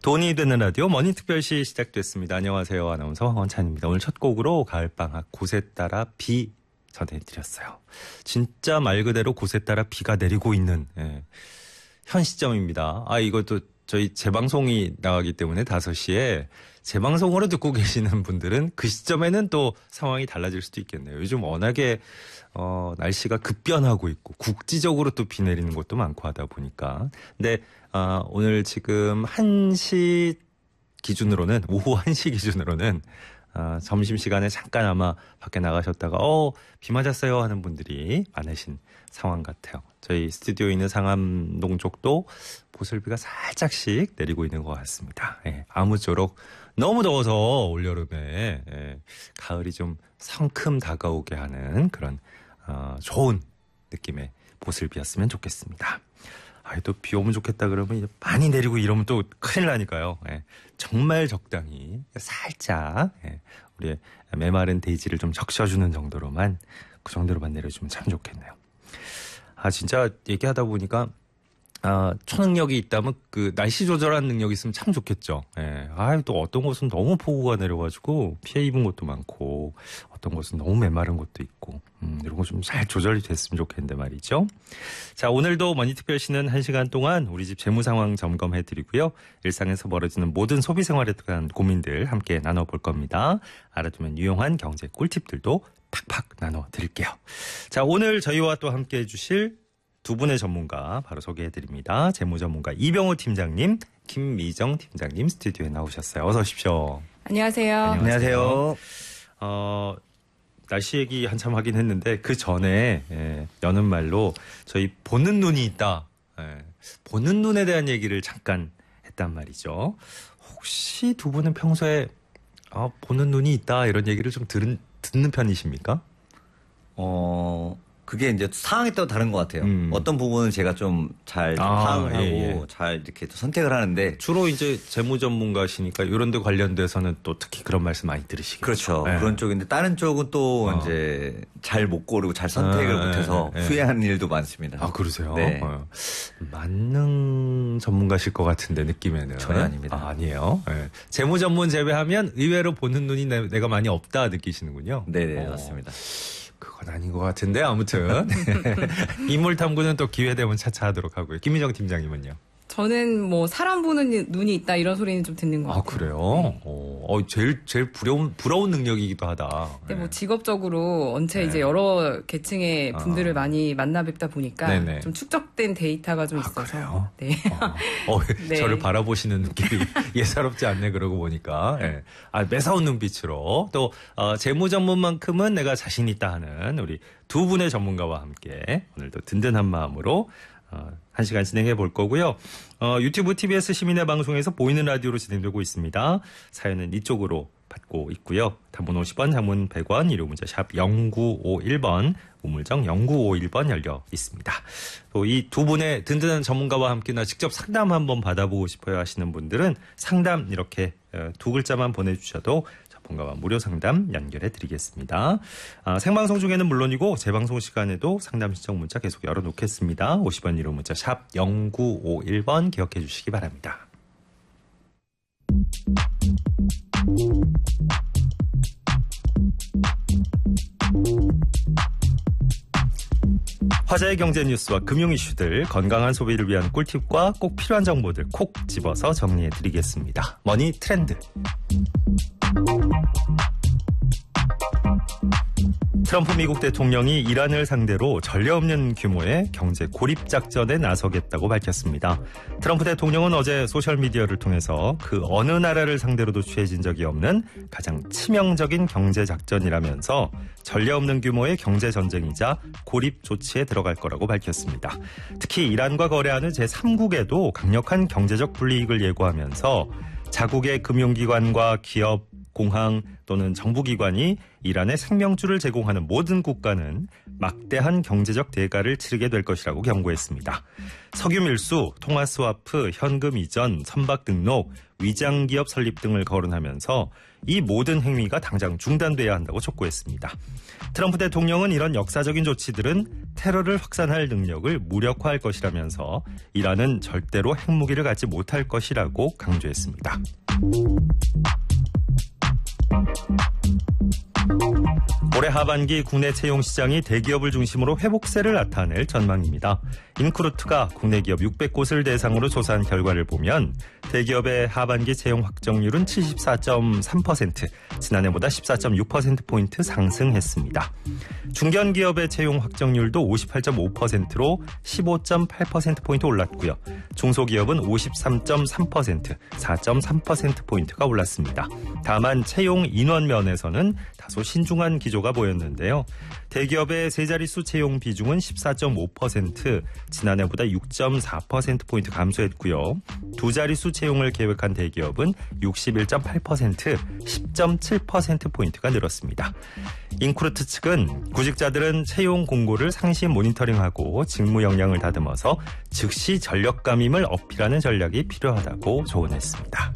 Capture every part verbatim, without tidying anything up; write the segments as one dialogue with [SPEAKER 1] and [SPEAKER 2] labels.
[SPEAKER 1] 돈이 드는 라디오 머니특별시 시작됐습니다. 안녕하세요. 아나운서 황원찬입니다. 오늘 첫 곡으로 가을방학 곳에 따라 비 전해드렸어요. 진짜 말 그대로 곳에 따라 비가 내리고 있는 예, 현 시점입니다. 아 이것도 저희 재방송이 나가기 때문에 다섯 시에 재방송으로 듣고 계시는 분들은 그 시점에는 또 상황이 달라질 수도 있겠네요. 요즘 워낙에 어, 날씨가 급변하고 있고 국지적으로 또 비 내리는 곳도 많고 하다 보니까. 근데 어, 오늘 지금 한 시 기준으로는 오후 한 시 기준으로는 어, 점심시간에 잠깐 아마 밖에 나가셨다가 어, 비 맞았어요 하는 분들이 많으신 상황 같아요. 저희 스튜디오에 있는 상암동 쪽도 보슬비가 살짝씩 내리고 있는 것 같습니다. 예, 아무쪼록 너무 더워서 올여름에 예, 가을이 좀 성큼 다가오게 하는 그런 어, 좋은 느낌의 보슬비였으면 좋겠습니다. 아, 또 비 오면 좋겠다 그러면 이제 많이 내리고 이러면 또 큰일 나니까요. 예, 정말 적당히 살짝 예, 우리의 메마른 데이지를 좀 적셔주는 정도로만 그 정도로만 내려주면 참 좋겠네요. 아 진짜 얘기하다 보니까 아, 초능력이 있다면 그 날씨 조절하는 능력이 있으면 참 좋겠죠. 예. 아, 또 어떤 곳은 너무 폭우가 내려가지고 피해 입은 곳도 많고 어떤 곳은 너무 메마른 곳도 있고 음, 이런 거 좀 잘 조절이 됐으면 좋겠는데 말이죠. 자, 오늘도 머니특별시는 한 시간 동안 우리 집 재무 상황 점검해드리고요. 일상에서 벌어지는 모든 소비 생활에 대한 고민들 함께 나눠볼 겁니다. 알아두면 유용한 경제 꿀팁들도 팍팍 나눠드릴게요. 자, 오늘 저희와 또 함께 해주실 두 분의 전문가 바로 소개해드립니다. 재무 전문가 이병호 팀장님, 김미정 팀장님 스튜디오에 나오셨어요. 어서 오십시오.
[SPEAKER 2] 안녕하세요.
[SPEAKER 1] 안녕하세요. 어, 날씨 얘기 한참 하긴 했는데 그 전에 예, 여는 말로 저희 보는 눈이 있다. 예, 보는 눈에 대한 얘기를 잠깐 했단 말이죠. 혹시 두 분은 평소에 아, 보는 눈이 있다 이런 얘기를 좀 들은, 듣는 편이십니까?
[SPEAKER 3] 어, 그게 이제 상황에 따라 다른 것 같아요.
[SPEAKER 1] 음.
[SPEAKER 3] 어떤 부분은 제가 좀 잘
[SPEAKER 1] 아,
[SPEAKER 3] 파악을 하고
[SPEAKER 1] 예, 예.
[SPEAKER 3] 잘 이렇게 또 선택을 하는데
[SPEAKER 1] 주로 이제 재무 전문가시니까 이런 데 관련돼서는 또 특히 그런 말씀 많이 들으시겠죠.
[SPEAKER 3] 그렇죠.
[SPEAKER 1] 네.
[SPEAKER 3] 그런 쪽인데 다른 쪽은 또
[SPEAKER 1] 어.
[SPEAKER 3] 이제 잘 못 고르고 잘 선택을
[SPEAKER 1] 아,
[SPEAKER 3] 못해서
[SPEAKER 1] 예, 예.
[SPEAKER 3] 후회하는 일도 많습니다.
[SPEAKER 1] 아, 그러세요?
[SPEAKER 3] 네.
[SPEAKER 1] 어. 만능 전문가실 것 같은데 느낌에는.
[SPEAKER 3] 전혀 아닙니다.
[SPEAKER 1] 아, 아니에요. 네. 재무 전문 제외하면 의외로 보는 눈이 내, 내가 많이 없다 느끼시는군요.
[SPEAKER 3] 네네,
[SPEAKER 1] 어.
[SPEAKER 3] 맞습니다.
[SPEAKER 1] 그건 아닌 것 같은데 아무튼 인물 탐구는 또 기회 되면 차차 하도록 하고요. 김미정 팀장님은요?
[SPEAKER 2] 저는 뭐 사람 보는 눈이 있다 이런 소리는 좀 듣는 것
[SPEAKER 1] 아,
[SPEAKER 2] 같아요.
[SPEAKER 1] 그래요?
[SPEAKER 2] 네.
[SPEAKER 1] 어, 어, 제일 제일 부러운 부러운 능력이기도 하다.
[SPEAKER 2] 근데
[SPEAKER 1] 네.
[SPEAKER 2] 뭐 직업적으로 언체
[SPEAKER 1] 네.
[SPEAKER 2] 이제 여러 계층의 분들을
[SPEAKER 1] 아.
[SPEAKER 2] 많이 만나 뵙다 보니까
[SPEAKER 1] 네네.
[SPEAKER 2] 좀 축적된 데이터가 좀
[SPEAKER 1] 아,
[SPEAKER 2] 있어서.
[SPEAKER 1] 그래요?
[SPEAKER 2] 네.
[SPEAKER 1] 어, 어,
[SPEAKER 2] 네.
[SPEAKER 1] 저를 바라보시는 느낌이 예사롭지 않네 그러고 보니까 예. 아, 매사운 눈빛으로 또 어, 재무 전문만큼은 내가 자신 있다 하는 우리 두 분의 전문가와 함께 오늘도 든든한 마음으로 어, 한 시간 진행해 볼 거고요. 어, 유튜브 티비에스 시민의 방송에서 보이는 라디오로 진행되고 있습니다. 사연은 이쪽으로 받고 있고요. 단문 오십 원, 장문 백 원, 유료 문자 샵 영구오일 번, 우물정 영구오일 번 열려 있습니다. 또 이 두 분의 든든한 전문가와 함께 나 직접 상담 한번 받아보고 싶어요 하시는 분들은 상담 이렇게 두 글자만 보내주셔도 전문가와 무료 상담 연결해 드리겠습니다. 아, 생방송 중에는 물론이고 재방송 시간에도 상담 신청 문자 계속 열어놓겠습니다. 오십 원 유료 문자 샵 영구오일 번 기억해 주시기 바랍니다. 화제의 경제 뉴스와 금융 이슈들, 건강한 소비를 위한 꿀팁과 꼭 필요한 정보들 콕 집어서 정리해 드리겠습니다. 머니 트렌드. 트럼프 미국 대통령이 이란을 상대로 전례 없는 규모의 경제 고립 작전에 나서겠다고 밝혔습니다. 트럼프 대통령은 어제 소셜미디어를 통해서 그 어느 나라를 상대로도 취해진 적이 없는 가장 치명적인 경제 작전이라면서 전례 없는 규모의 경제 전쟁이자 고립 조치에 들어갈 거라고 밝혔습니다. 특히 이란과 거래하는 제삼국에도 강력한 경제적 불이익을 예고하면서 자국의 금융기관과 기업 공항 또는 정부기관이 이란에 생명줄을 제공하는 모든 국가는 막대한 경제적 대가를 치르게 될 것이라고 경고했습니다. 석유 밀수, 통화 스와프, 현금 이전, 선박 등록, 위장기업 설립 등을 거론하면서 이 모든 행위가 당장 중단돼야 한다고 촉구했습니다. 트럼프 대통령은 이런 역사적인 조치들은 테러를 확산할 능력을 무력화할 것이라면서 이란은 절대로 핵무기를 갖지 못할 것이라고 강조했습니다. 올해 하반기 국내 채용 시장이 대기업을 중심으로 회복세를 나타낼 전망입니다. 인크루트가 국내 기업 육백 곳을 대상으로 조사한 결과를 보면 대기업의 하반기 채용 확정률은 칠십사 점 삼 퍼센트, 지난해보다 십사 점 육 퍼센트포인트 상승했습니다. 중견기업의 채용 확정률도 오십팔 점 오 퍼센트로 십오 점 팔 퍼센트포인트 올랐고요. 중소기업은 오십삼 점 삼 퍼센트, 사 점 삼 퍼센트포인트가 올랐습니다. 다만 채용 인원 면에서는 다소 신중한 기조가 보였는데요. 대기업의 세 자릿수 채용 비중은 십사 점 오 퍼센트, 지난해보다 육 점 사 퍼센트포인트 감소했고요. 두 자릿수 채용을 계획한 대기업은 육십일 점 팔 퍼센트, 십 점 칠 퍼센트포인트가 늘었습니다. 인크루트 측은 구직자들은 채용 공고를 상시 모니터링하고 직무 역량을 다듬어서 즉시 전력감임을 어필하는 전략이 필요하다고 조언했습니다.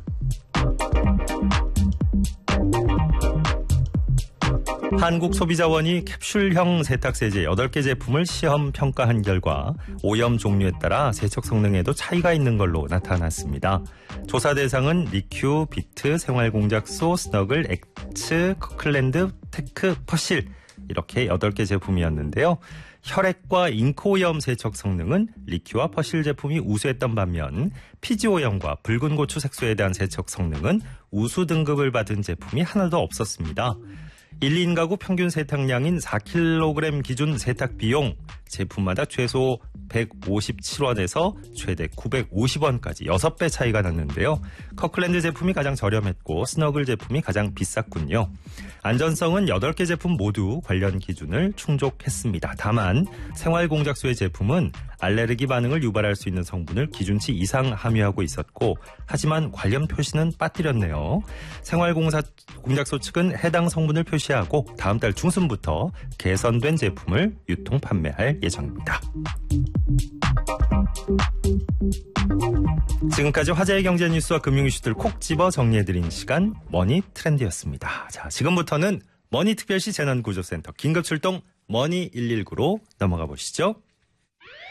[SPEAKER 1] 한국소비자원이 캡슐형 세탁세제 여덟 개 제품을 시험 평가한 결과 오염 종류에 따라 세척 성능에도 차이가 있는 걸로 나타났습니다. 조사 대상은 리큐, 비트, 생활공작소, 스너글, 엑츠, 커클랜드, 테크, 퍼실 이렇게 여덟 개 제품이었는데요. 혈액과 잉크오염 세척 성능은 리큐와 퍼실 제품이 우수했던 반면 피지오염과 붉은 고추 색소에 대한 세척 성능은 우수 등급을 받은 제품이 하나도 없었습니다. 일 인 가구 평균 세탁량인 사 킬로그램 기준 세탁 비용 제품마다 최소 백오십칠 원에서 최대 구백오십 원까지 여섯 배 차이가 났는데요. 커클랜드 제품이 가장 저렴했고 스너글 제품이 가장 비쌌군요. 안전성은 여덟 개 제품 모두 관련 기준을 충족했습니다. 다만 생활공작소의 제품은 알레르기 반응을 유발할 수 있는 성분을 기준치 이상 함유하고 있었고 하지만 관련 표시는 빠뜨렸네요. 생활공작소 측은 해당 성분을 표시하고 다음 달 중순부터 개선된 제품을 유통 판매할 예정입니다. 지금까지 화제의 경제 뉴스와 금융 이슈들 콕 집어 정리해드린 시간 머니 트렌드였습니다. 자, 지금부터는 머니특별시 재난구조센터 긴급출동 머니 일일구로 넘어가 보시죠.